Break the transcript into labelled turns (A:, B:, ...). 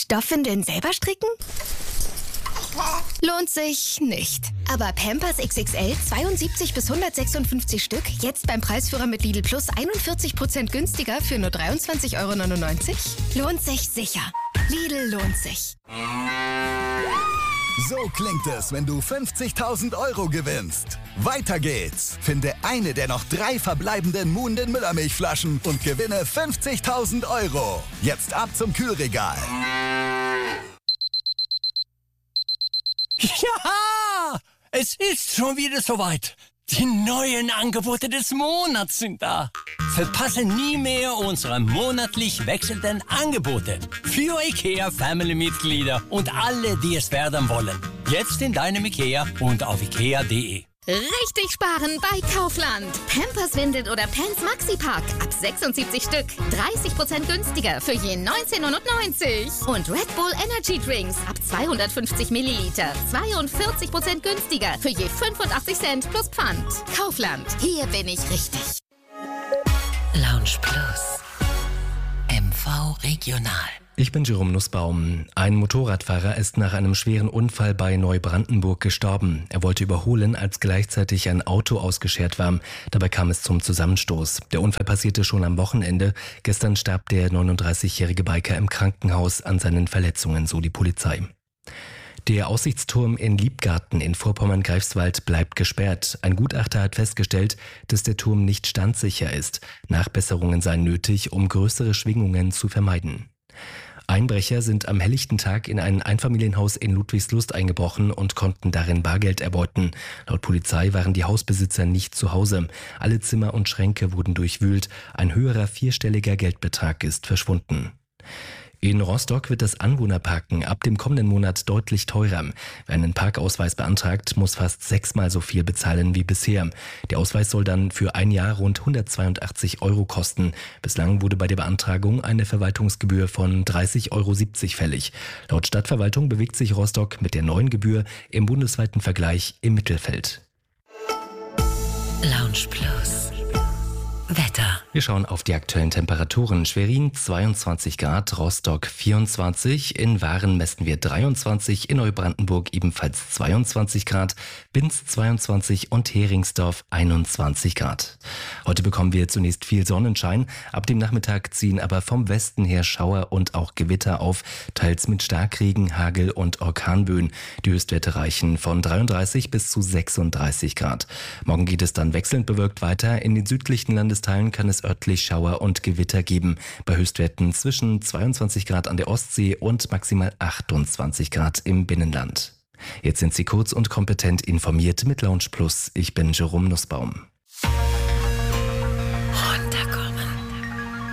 A: Stoffwindeln selber stricken? Lohnt sich nicht. Aber Pampers XXL 72 bis 156 Stück, jetzt beim Preisführer mit Lidl Plus 41% günstiger für nur 23,99 €? Lohnt sich sicher. Lidl lohnt sich.
B: So klingt es, wenn du 50.000 € gewinnst. Weiter geht's. Finde eine der noch 3 verbleibenden Muhnden Müllermilchflaschen und gewinne 50.000 €. Jetzt ab zum Kühlregal.
C: Ja, es ist schon wieder soweit. Die neuen Angebote des Monats sind da. Verpasse nie mehr unsere monatlich wechselnden Angebote für IKEA-Family-Mitglieder und alle, die es werden wollen. Jetzt in deinem IKEA und auf ikea.de.
D: Richtig sparen bei Kaufland. Pampers Windeln oder Pants Maxi-Pack ab 76 Stück. 30% günstiger für je 19,99 €. Und Red Bull Energy Drinks ab 250 Milliliter. 42% günstiger für je 85 Cent plus Pfand. Kaufland. Hier bin ich richtig.
E: Lounge Plus. MV Regional.
F: Ich bin Jerome Nussbaum. Ein Motorradfahrer ist nach einem schweren Unfall bei Neubrandenburg gestorben. Er wollte überholen, als gleichzeitig ein Auto ausgeschert war. Dabei kam es zum Zusammenstoß. Der Unfall passierte schon am Wochenende. Gestern starb der 39-jährige Biker im Krankenhaus an seinen Verletzungen, so die Polizei. Der Aussichtsturm in Liebgarten in Vorpommern-Greifswald bleibt gesperrt. Ein Gutachter hat festgestellt, dass der Turm nicht standsicher ist. Nachbesserungen seien nötig, um größere Schwingungen zu vermeiden. Einbrecher sind am helllichten Tag in ein Einfamilienhaus in Ludwigslust eingebrochen und konnten darin Bargeld erbeuten. Laut Polizei waren die Hausbesitzer nicht zu Hause. Alle Zimmer und Schränke wurden durchwühlt. Ein höherer vierstelliger Geldbetrag ist verschwunden. In Rostock wird das Anwohnerparken ab dem kommenden Monat deutlich teurer. Wer einen Parkausweis beantragt, muss fast 6-mal so viel bezahlen wie bisher. Der Ausweis soll dann für ein Jahr rund 182 € kosten. Bislang wurde bei der Beantragung eine Verwaltungsgebühr von 30,70 € fällig. Laut Stadtverwaltung bewegt sich Rostock mit der neuen Gebühr im bundesweiten Vergleich im Mittelfeld.
E: Lounge Plus. Wetter.
F: Wir schauen auf die aktuellen Temperaturen. Schwerin 22 Grad, Rostock 24, in Waren messen wir 23, in Neubrandenburg ebenfalls 22 Grad, Binz 22 und Heringsdorf 21 Grad. Heute bekommen wir zunächst viel Sonnenschein, ab dem Nachmittag ziehen aber vom Westen her Schauer und auch Gewitter auf, teils mit Starkregen, Hagel und Orkanböen. Die Höchstwerte reichen von 33 bis zu 36 Grad. Morgen geht es dann wechselnd bewölkt weiter. In den südlichen Landesteilen kann es örtlich Schauer und Gewitter geben. Bei Höchstwerten zwischen 22 Grad an der Ostsee und maximal 28 Grad im Binnenland. Jetzt sind Sie kurz und kompetent informiert mit Lounge Plus. Ich bin Jerome Nussbaum.